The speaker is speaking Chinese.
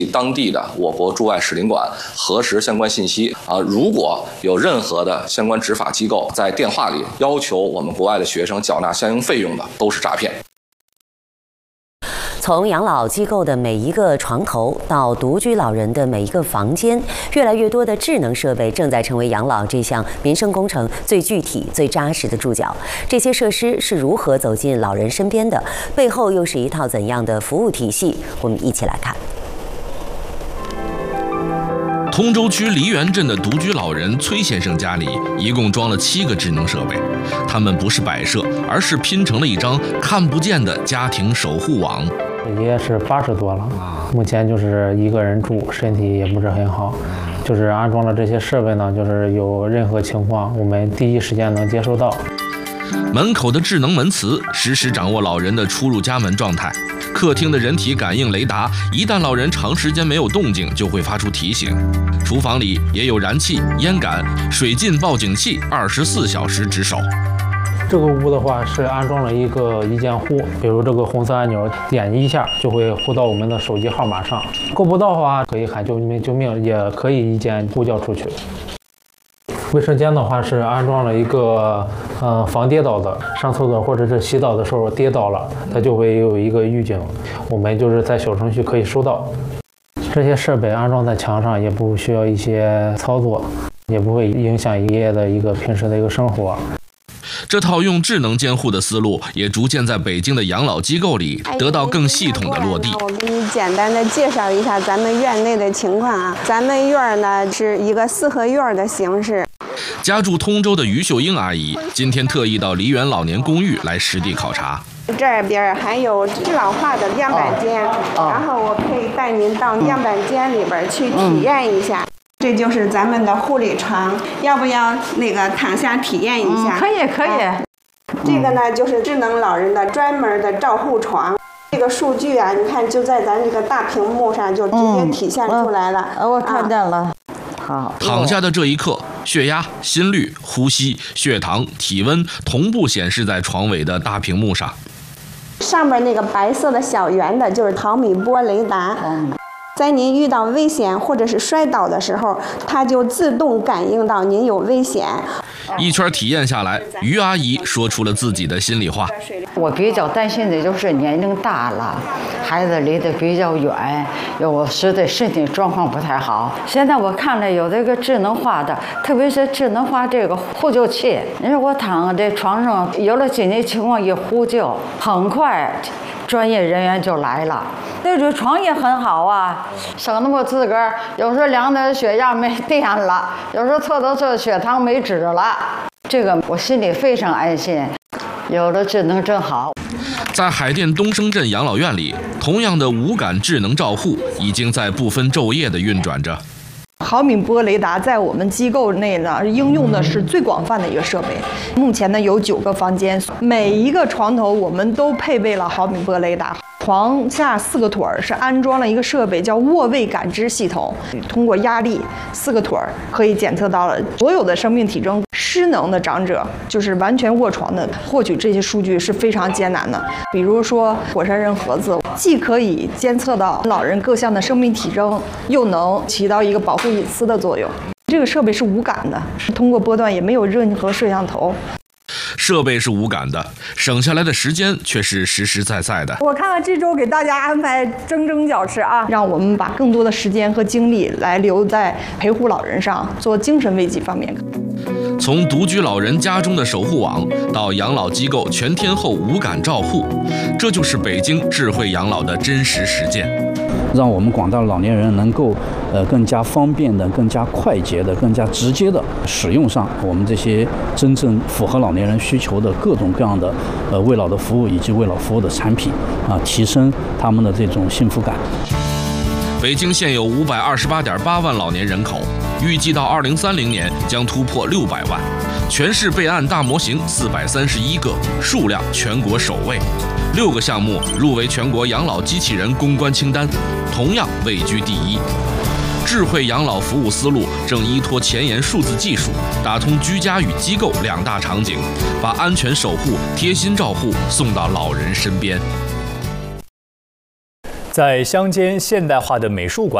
当地的我国驻外使领馆核实相关信息如果有任何的相关执法机构在电话里要求我们国外的学生缴纳相应费用的，都是诈骗。 从养老机构的每一个床头到独居老人的每一个房间，越来越多的智能设备正在成为养老这项民生工程最具体、最扎实的注脚。这些设施是如何走进老人身边的？背后又是一套怎样的服务体系？我们一起来看。 通州区梨园镇的独居老人崔先生家里一共装了7个智能设备，它们不是摆设，而是拼成了一张看不见的家庭守护网。 爷爷是80多了，目前就是一个人住，身体也不是很好。就是安装了这些设备呢，就是有任何情况，我们第一时间能接收到。 门口的智能门磁实时掌握老人的出入家门状态，客厅的人体感应雷达，一旦老人长时间没有动静，就会发出提醒。厨房里也有燃气、烟感、水浸报警器，24小时值守。 这个屋的话是安装了一个一键呼，比如这个红色按钮点一下就会呼到我们的手机号码上，够不到的话可以喊救命，也可以一键呼叫出去。卫生间的话是安装了一个防跌倒的，上厕所或者是洗澡的时候跌倒了，它就会有一个预警，我们就是在小程序可以收到。这些设备安装在墙上，也不需要一些操作，也不会影响爷爷的一个平时的一个生活。 这套用智能监护的思路，也逐渐在北京的养老机构里得到更系统的落地。 我给你简单的介绍一下咱们院内的情况啊。咱们院呢是一个4合院的形式。 家住通州的于秀英阿姨今天特意到梨园老年公寓来实地考察。 这边还有智老化的样板间，然后我可以带您到样板间里边去体验一下。这就是咱们的护理床，要不要那个躺下体验一下？ 可以。 这个呢就是智能老人的专门的照护床。这个数据啊，你看就在咱这个大屏幕上就直接体现出来了。 我看见了。好， 躺下的这一刻，血压、心率、呼吸、血糖、体温同步显示在床尾的大屏幕上。 上面那个白色的小圆的就是毫米波雷达。在您遇到危险或者是摔倒的时候，它就自动感应到您有危险。 一圈体验下来，于阿姨说出了自己的心里话。 我比较担心的就是年龄大了，孩子离得比较远，有时的身体状况不太好。现在我看了有这个智能化的，特别是智能化这个呼救器，你说我躺在床上，有了紧急情况一呼救，很快专业人员就来了。这床也很好啊，省得我自个儿有时候量的血压没电了，有时候测血糖没脂了，这个我心里非常安心。有了智能真好。 在海淀东升镇养老院里，同样的无感智能照护已经在不分昼夜地运转着。 毫米波雷达在我们机构内呢应用的是最广泛的一个设备。目前呢有9个房间，每一个床头我们都配备了毫米波雷达。床下4个腿是安装了一个设备叫卧位感知系统，通过压力4个腿可以检测到了所有的生命体征。失能的长者就是完全卧床的，获取这些数据是非常艰难的。比如说火山人盒子，既可以监测到老人各项的生命体征，又能起到一个保护隐私的作用。这个设备是无感的，通过波段也没有任何摄像头。 设备是无感的，省下来的时间却是实实在在的。 我看看这周给大家安排蒸饺吃啊，让我们把更多的时间和精力来留在陪护老人上，做精神慰藉方面。 从独居老人家中的守护网到养老机构全天候无感照护，这就是北京智慧养老的真实实践。 让我们广大老年人能够更加方便的、更加快捷的、更加直接的使用上我们这些真正符合老年人需求的各种各样的为老的服务以及为老服务的产品提升他们的这种幸福感。 北京现有528.8万老年人口，预计到2030年将突破600万，全市备案大模型431个，数量全国首位。6个项目入围全国养老机器人攻关清单，同样位居第一。智慧养老服务思路正依托前沿数字技术，打通居家与机构2大场景，把安全守护、贴心照护送到老人身边。 在乡间现代化的美术馆